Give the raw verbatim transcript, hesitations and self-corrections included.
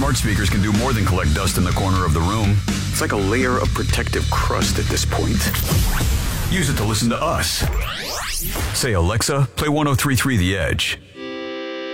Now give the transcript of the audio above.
smart speakers can do more than collect dust in the corner of the room. It's like a layer of protective crust at this point. Use it to listen to us. Say, Alexa, play one oh three point three The Edge.